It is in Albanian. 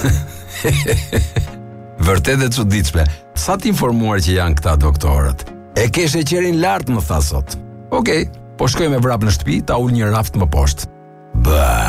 Vërtet e çuditshme. Sa të informuar që janë këta doktorët. E ke sheqerin lart, më tha sot. Okej, po shkoj me vrap në shtëpi, ta ul një raft më poshtë. Ba.